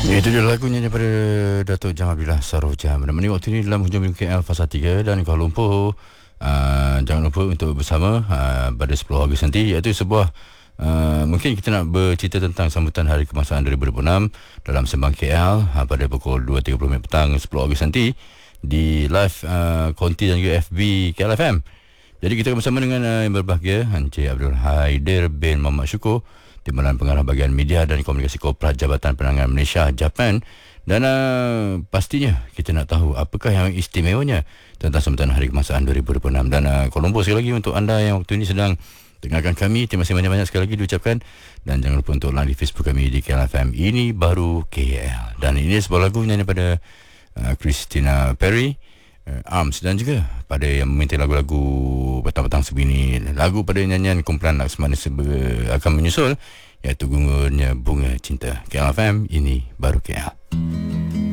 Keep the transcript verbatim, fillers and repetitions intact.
Itu dia lagunya daripada Datuk Jam Abdillah Saroja. Menemani waktu ini dalam hujung minggu K L Fasa tiga dan Kuala Lumpur. Uh, jangan lupa untuk bersama uh, pada sepuluh Ogos nanti, iaitu sebuah uh, mungkin kita nak bercerita tentang sambutan Hari Kebangsaan dua ribu dua puluh enam dalam Sembang K L uh, pada pukul dua tiga puluh petang sepuluh Ogos nanti di live uh, Konti dan juga F B K L F M. Jadi kita akan bersama dengan uh, yang berbahagia Encik Abdul Haidir bin Muhammad Syukur, Timbalan Pengarah Bahagian Media dan Komunikasi Korporat Jabatan Penerangan Malaysia Japan. Dan uh, pastinya kita nak tahu apakah yang istimewanya tentang sambutan Hari Kebangsaan dua ribu dua puluh enam. Dan uh, Kuala Lumpur, sekali lagi untuk anda yang waktu ini sedang dengarkan kami, terima kasih banyak-banyak sekali lagi diucapkan. Dan jangan lupa untuk like di Facebook kami di K L F M Ini Baru K L. Dan ini sebuah lagu nyanyi daripada uh, Christina Perry, uh, Arms, dan juga pada yang meminta lagu-lagu petang-petang sebegini, lagu pada nyanyian kumpulan Laksmana akan menyusul, iaitu Gugurnya Bunga Cinta. K L F M Ini Baru K L.